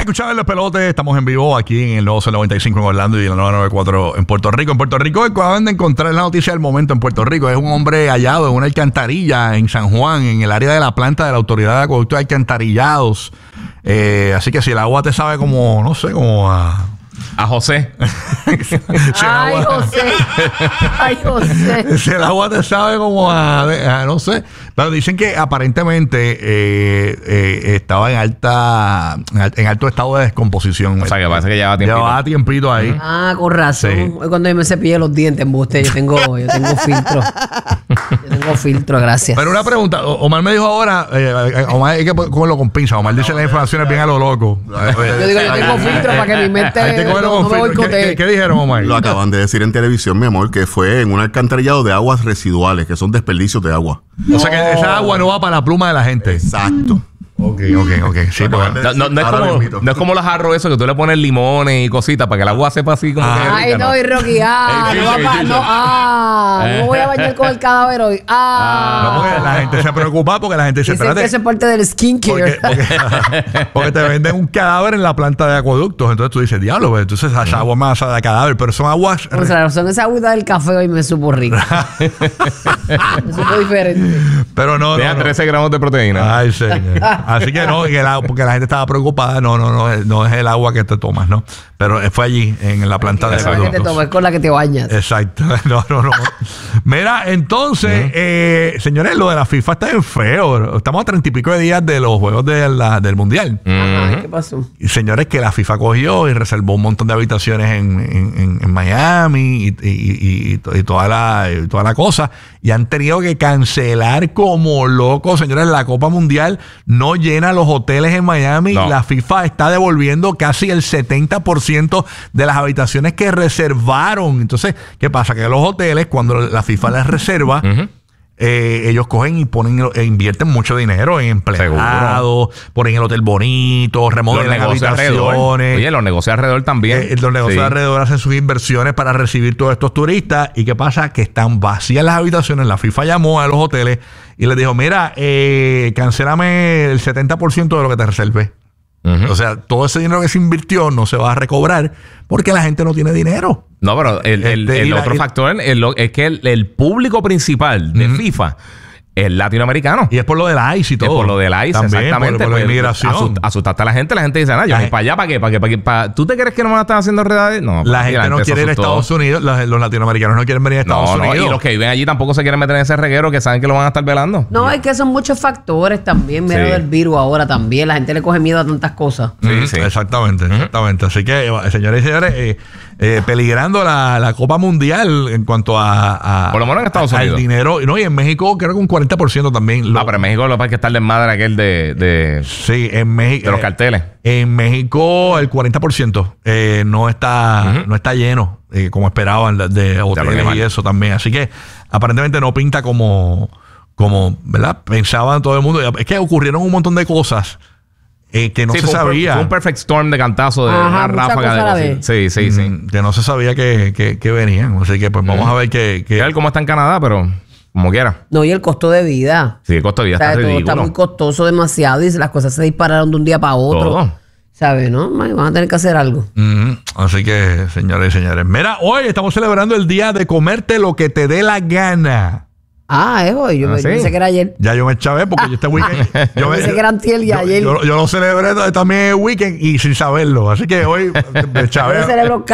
escuchando El Despelote. Estamos en vivo aquí en el nuevo C95 en Orlando y en el 994 en Puerto Rico. En Puerto Rico acaban de encontrar la noticia del momento en Puerto Rico. Es un hombre hallado en una alcantarilla en San Juan, en el área de la planta de la Autoridad de Acueductos y Alcantarillados. Así que si el agua te sabe como, no sé, como a José. Ay, José. Ay, José. Si el agua te sabe como a no sé. Pero dicen que aparentemente estaba en alto estado de descomposición. O sea, que parece que llevaba tiempito. Llevaba tiempito ahí. Ah, con razón. Sí. Hoy cuando yo me cepillé los dientes, embuste, yo tengo filtro. Yo tengo filtro, gracias. Pero una pregunta. Omar me dijo ahora, Omar hay que cogerlo con pinza. Omar dice las informaciones bien a lo loco. Yo digo, yo tengo filtro para que mi mente no me boicotee. ¿Qué dijeron, Omar? Lo acaban de decir en televisión, mi amor, que fue en un alcantarillado de aguas residuales, que son desperdicios de agua. O sea que esa agua no va para la pluma de la gente. Exacto. Ok. Sí, No es como los jarros esos que tú le pones limones y cositas para que el agua sepa así como que Ay, rica, no, y Rocky, no voy a bañar con el cadáver hoy. No, porque la gente se preocupa porque la gente dice, Dicen que eso es parte del skincare. porque te venden un cadáver en la planta de acueductos. Entonces tú dices, diablo, pues, entonces esa agua más de cadáver, pero son aguas. Por esa razón, esa agüita del café hoy me supo rica. Me supo diferente. Pero no. 13 gramos de proteína. Ay, señor. Así que no, porque la gente estaba preocupada. No es el agua que te tomas, ¿no? Pero fue allí, en la planta de acueductos. Que te tomas con la que te bañas. Exacto. No. Mira, entonces, señores, lo de la FIFA está bien feo. Estamos a 30 y pico de días de los juegos del Mundial. Ajá, ¿qué pasó? Y señores, que la FIFA cogió y reservó un montón de habitaciones en Miami y toda la cosa. Y han tenido que cancelar como locos. Señores, la Copa Mundial no llena los hoteles en Miami. No. Y la FIFA está devolviendo casi el 70% de las habitaciones que reservaron. Entonces, ¿qué pasa? Que los hoteles, cuando la FIFA les reserva, ellos cogen y invierten mucho dinero en empleados, ponen el hotel bonito, remodelan habitaciones. Oye, los negocios alrededor también. Los negocios alrededor hacen sus inversiones para recibir todos estos turistas. ¿Y qué pasa? Que están vacías las habitaciones. La FIFA llamó a los hoteles y les dijo, mira, cancélame el 70% de lo que te reservé. O sea, todo ese dinero que se invirtió no se va a recobrar porque la gente no tiene dinero. No, pero el otro factor es que el público principal de FIFA es latinoamericano. Y es por lo del ICE y todo. Es por lo del ICE, también, exactamente. por la inmigración. Asustaste a la gente dice, yo voy para allá, ¿para qué? ¿Tú te crees que no me están haciendo realidad? No, la gente no quiere ir a Estados Unidos. Los latinoamericanos no quieren venir a Estados Unidos. Y los que viven allí tampoco se quieren meter en ese reguero que saben que lo van a estar velando. No, es que son muchos factores también. Mira del virus ahora también. La gente le coge miedo a tantas cosas. Sí. Exactamente. Así que, señores y señores, peligrando la Copa Mundial en cuanto a por lo menos en Estados Unidos. Al dinero. No, y en México creo que un 40% también. Pero en México lo que pasa es que está el desmadre aquel sí, en México. De los carteles. En México el 40% no está lleno como esperaban de hoteles y eso también. Así que aparentemente no pinta como ¿verdad? Pensaban todo el mundo. Es que ocurrieron un montón de cosas que no se sabía. Fue un perfect storm de cantazo de una ráfaga de cosas. Sí. Que no se sabía que venían. Así que pues vamos a ver a ver cómo está en Canadá, pero como quiera. No, y el costo de vida. Sí, el costo de vida está ridículo. Está muy costoso demasiado y las cosas se dispararon de un día para otro. Todo. ¿Sabes? ¿No? Van a tener que hacer algo. Así que, señores y señores. Mira, hoy estamos celebrando el día de comerte lo que te dé la gana. Ah, es hoy. Yo pensé que era ayer. Ya yo me chavé porque yo este weekend. Yo pensé que era antier y ayer. Yo lo celebré también el weekend y sin saberlo. Así que hoy me chavé. Yo celebro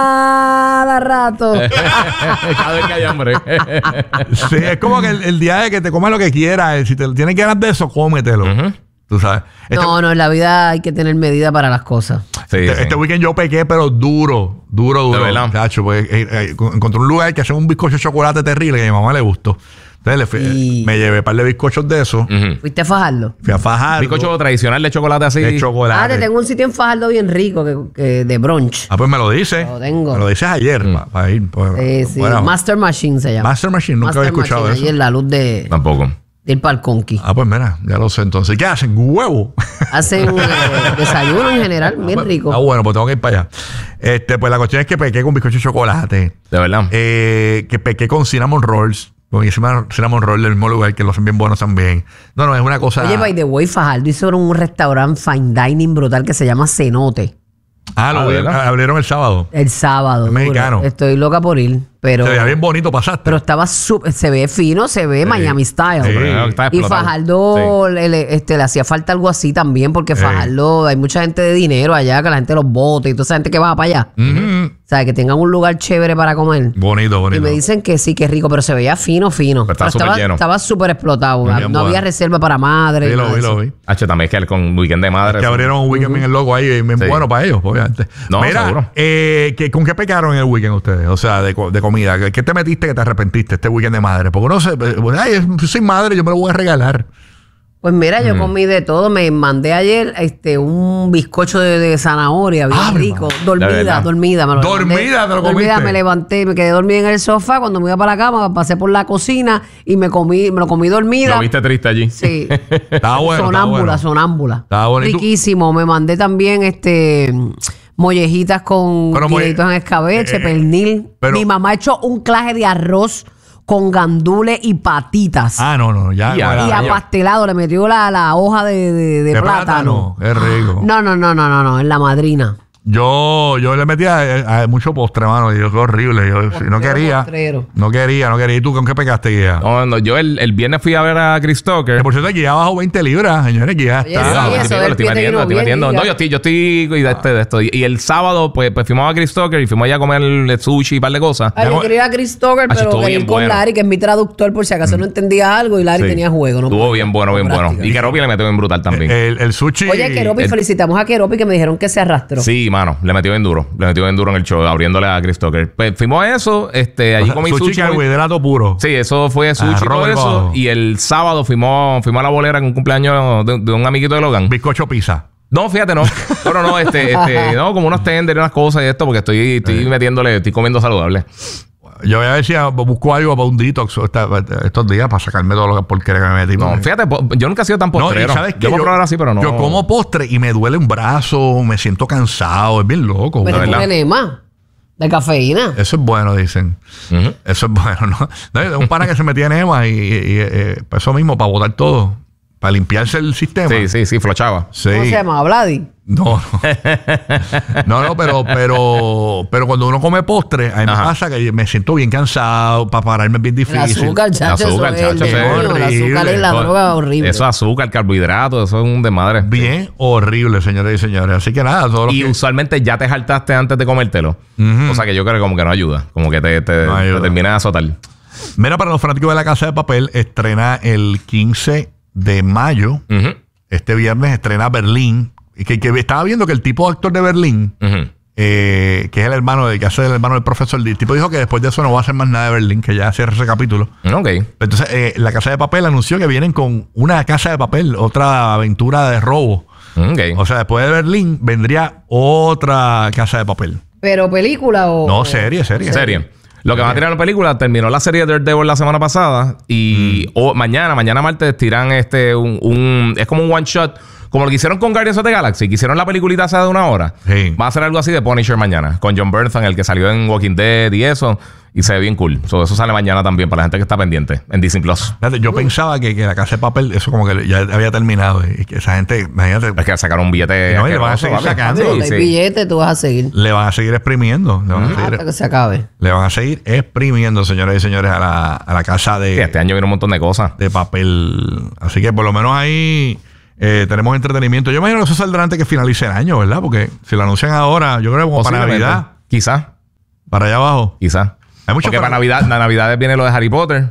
cada rato. Cada vez que hay hambre. Sí, es como que el día de que te comas lo que quieras. Si te tienes ganas de eso, cómetelo. Tú sabes. No, en la vida hay que tener medida para las cosas. Este weekend yo pequé, pero duro. De verdad. Cacho, pues, encontré un lugar que hace un bizcocho de chocolate terrible que a mi mamá le gustó. Entonces me llevé un par de bizcochos de esos. ¿Fuiste a Fajardo? Fui a Fajardo. Bizcocho tradicional de chocolate así. De chocolate. Te tengo un sitio en Fajardo bien rico que de brunch. Pues me lo dices. Lo tengo. Me lo dices ayer para ir. Sí. Master Machine se llama. Master Machine, nunca había escuchado eso. Ahí en la luz de... Tampoco. Del Palconqui. Pues mira, ya lo sé. Entonces, ¿qué hacen? ¿Huevo? Hacen desayuno en general, bien rico. Bueno, pues tengo que ir para allá. Pues la cuestión es que pequé con bizcocho de chocolate. De verdad. Que pequé con cinnamon rolls. Con Cinnamon Roll del mismo lugar, que los son bien buenos también. No, es una cosa... Oye, by the way, Fajardo hizo un restaurante fine dining brutal que se llama Cenote. Abrieron el sábado. El sábado. Es mexicano. Estoy loca por ir, pero... Se veía bien bonito, pasaste. Pero estaba se ve fino, se ve Miami Style. Sí. Y Fajardo le hacía falta algo así también, porque Fajardo, hay mucha gente de dinero allá, que la gente los bota y toda esa gente que va para allá. O sea, que tengan un lugar chévere para comer. Bonito. Y me dicen que sí, que es rico, pero se veía fino. Pero estaba súper explotado. No había reserva para madre. Sí, lo vi. También es que con Weekend de Madre. Que abrieron un weekend bien loco ahí, bien bueno para ellos, obviamente. No, mira, seguro. ¿Con qué pecaron en el weekend ustedes? O sea, de comida. ¿Qué te metiste que te arrepentiste este weekend de madre? Porque uno yo soy madre, yo me lo voy a regalar. Pues mira, yo comí de todo. Me mandé ayer un bizcocho de zanahoria bien rico. Dormida. ¿Dormida te lo comiste? Me levanté, me quedé dormida en el sofá. Cuando me iba para la cama, pasé por la cocina y me lo comí dormida. ¿Lo viste triste allí? Sí. Estaba bueno. Sonámbula. Estaba bueno. Riquísimo. Me mandé también mollejitas con guineitos en escabeche, pernil. Mi mamá ha hecho un claje de arroz con gandules y patitas. No. Ya. Y apastelado, le metió la hoja de plátano. Qué rico. No, en la madrina. Yo le metía a mucho postre, mano. Y yo, qué horrible. Yo no quería. No quería. ¿Y tú con qué pegaste, Guía? No, yo el viernes fui a ver a Chris Tucker. Que por cierto, Guía bajó 20 libras, señores. Guía está. Lo estoy metiendo. No, yo estoy de esto. Y el sábado, pues fuimos a Chris Tucker y fuimos allá a comer el sushi y un par de cosas. Yo quería ir a Chris Tucker, pero quería ir con Larry, que es mi traductor, por si acaso no entendía algo. Y Larry tenía juego. Estuvo bien bueno. Y Keropi le metió bien brutal también. El sushi. Oye, Keropi, felicitamos a Keropi, que me dijeron que se arrastró. Sí, mano, le metió bien duro en el show, abriéndole a Chris Tucker. Pues fuimos a eso, allí comí sushi. Carbohidrato puro. Sí, eso fue sushi, todo eso. Y el sábado fuimos a la bolera con un cumpleaños de un amiguito de Logan. Bizcocho pizza. No, fíjate, no. No, como unos tenders y unas cosas y esto, porque estoy comiendo saludable. Yo voy a ver si busco algo para un detox estos días para sacarme todo lo que porquería que me metí. No, fíjate, yo nunca he sido tan postrero. ¿Sabes qué? Yo puedo probar así, pero no. Yo como postre y me duele un brazo, me siento cansado, es bien loco. Me tengo enema de cafeína. Eso es bueno, dicen. Eso es bueno, ¿no? Un pana que se metía enema y eso mismo, para botar todo. Para limpiarse el sistema. Sí, flochaba. Sí. ¿Cómo se llama? ¿Vladi? No, pero cuando uno come postre, a mí me pasa que me siento bien cansado, para pararme es bien difícil. El azúcar, chacho, el azúcar es la droga horrible. Eso es azúcar, carbohidratos, eso es un desmadre. Bien horrible, señores y señores. Así que nada, usualmente ya te jaltaste antes de comértelo. O sea que yo creo que como que no ayuda. Como que te termina de azotar. Mira, para los fanáticos de La Casa de Papel, estrena el 15 de mayo. Este viernes estrena Berlín. Y que estaba viendo que el tipo de actor de Berlín, que es el hermano que hace el hermano del profesor, el tipo dijo que después de eso no va a hacer más nada de Berlín, que ya cierra ese capítulo. Entonces, La Casa de Papel anunció que vienen con una Casa de Papel, otra aventura de robo. O sea, después de Berlín vendría otra Casa de Papel. ¿Pero película o...? No, serie. Lo que van a tirar la película, terminó la serie de Daredevil la semana pasada y mañana martes tiran es como un one shot, como lo que hicieron con Guardians of the Galaxy, que hicieron la peliculita hace de 1 hora. Sí. Va a ser algo así de Punisher mañana, con John Bernthal, el que salió en Walking Dead y eso. Y se ve bien cool. Eso sale mañana también para la gente que está pendiente en Disney Plus. Yo pensaba que La Casa de Papel, eso como que ya había terminado. Y que esa gente, imagínate. Es que sacaron un billete. No, y le van a seguir sacando. Hay billete, tú vas a seguir. Le van a seguir exprimiendo. Hasta que se acabe. Le van a seguir exprimiendo, señores y señores, a la Casa de... Sí, este año viene un montón de cosas. De papel. Así que por lo menos ahí tenemos entretenimiento. Yo imagino que eso saldrá antes que finalice el año, ¿verdad? Porque si lo anuncian ahora, yo creo que como para Navidad. Quizás. Para allá abajo. Quizás. Porque para Navidad viene lo de Harry Potter.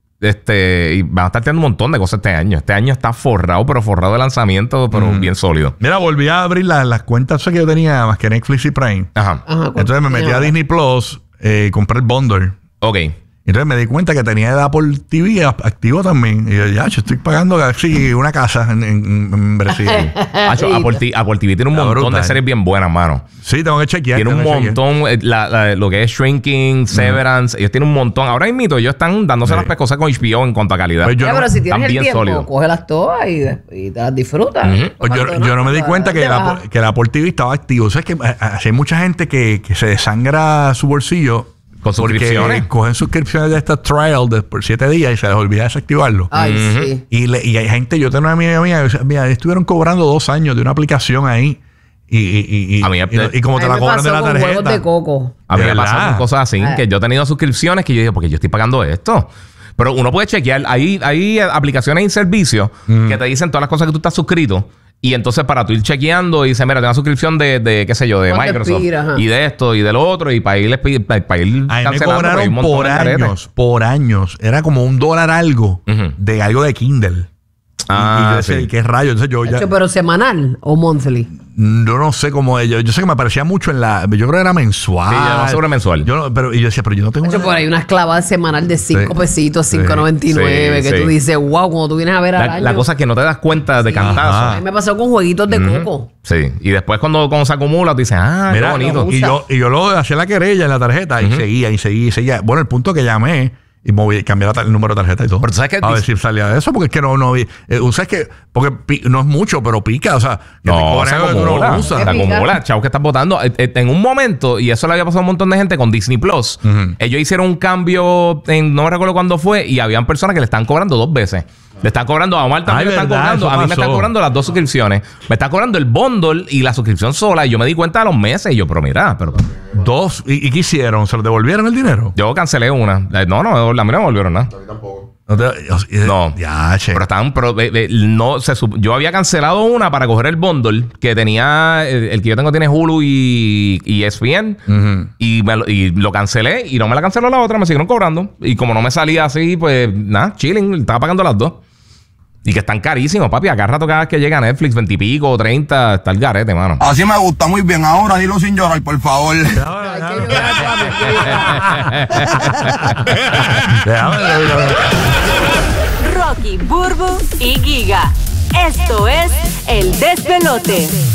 Y van a estar teniendo un montón de cosas este año. Este año está forrado, pero forrado de lanzamiento, pero bien sólido. Mira, volví a abrir las cuentas que yo tenía más que Netflix y Prime. Entonces me metí a Disney Plus, compré el bundle. Entonces me di cuenta que tenía el Apple TV activo también. Y yo, yo estoy pagando casi una casa en Brasil. Apple TV tiene un montón de series bien buenas, mano. Sí, tengo que chequear. Tiene un montón. Lo que es Shrinking, Severance. Ellos tienen un montón. Ahora mismo ellos están dándose las pescosas con HBO en cuanto a calidad. Pues pero si tienes el tiempo, cógelas todas y te las disfrutas. Pues yo no me di cuenta que el Apple TV estaba activo. O sea, es que hay mucha gente que se desangra su bolsillo Con suscripciones. Porque cogen suscripciones de esta trial por 7 días y se les olvida desactivarlo. Ay, sí. Y hay gente, yo tengo una amiga mía, mira, estuvieron cobrando 2 años de una aplicación ahí. Y como te la cobran de la tarjeta. Huevos de coco. A mí me pasan con cosas así, que yo he tenido suscripciones que yo digo, porque yo estoy pagando esto. Pero uno puede chequear, hay aplicaciones y servicios que te dicen todas las cosas que tú estás suscrito. Y entonces para tú ir chequeando y dice, mira, tengo una suscripción de qué sé yo, de Microsoft. Y de esto y de lo otro. Y para ir cancelando. A mí me cobraron por años. Era como $1 algo de algo de Kindle. Y yo decía, ¿qué rayos? Entonces yo ya... ¿Pero semanal o monthly? Yo no sé cómo ellos. Yo sé que me aparecía mucho en la... Yo creo que era mensual. Sí, ya no sobre mensual. Y yo decía, pero yo no tengo... Por ahí una esclavada semanal de 5 pesitos, 5.99, que tú dices, wow, cuando tú vienes a ver al año. La cosa es que no te das cuenta de cantazo. A mí me pasó con jueguitos de coco. Sí. Y después cuando se acumula, tú dices, mira, qué bonito. Y yo lo hacía la querella en la tarjeta y seguía. Bueno, el punto que llamé y cambié el número de tarjeta y todo. Pero ¿sabes qué? A ver si salía de eso, porque es que no vi. ¿Sabes qué? Porque no es mucho, pero pica. O sea, que se acumula. Chavo, que estás votando. En un momento, y eso le había pasado a un montón de gente con Disney Plus, ellos hicieron un cambio, no me recuerdo cuándo fue, y habían personas que le están cobrando 2 veces. Le están cobrando a Omar también, le están cobrando. A mí me están cobrando las 2 suscripciones. Me están cobrando el bundle y la suscripción sola. Y yo me di cuenta a los meses. Y yo, pero mira, pero... 2. ¿Y qué hicieron? ¿Se los devolvieron el dinero? Yo cancelé una. No, a mí no me devolvieron nada. A mí tampoco. No. Ya, che. Pero estaban... yo había cancelado una para coger el bundle que tenía... El que yo tengo tiene Hulu y ESPN. Y lo cancelé. Y no me la canceló la otra. Me siguieron cobrando. Y como no me salía así, pues... Nada, chilling. Estaba pagando las 2. Y que están carísimos, papi. Acá rato cada vez que llega Netflix, 20 y pico o 30, está el garete, mano. Así me gusta, muy bien. Ahora dilo sin llorar, por favor. Rocky, Burbu y Giga. Esto es El Despelote.